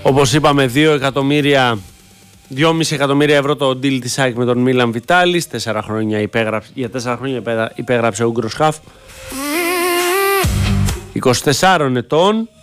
Όπως είπαμε, 2,5 εκατομμύρια ευρώ το deal της ΑΕΚ με τον Μίλαν Βιτάλης. Για 4 χρόνια υπέγραψε ο Ούγκρος χαφ 24 ετών.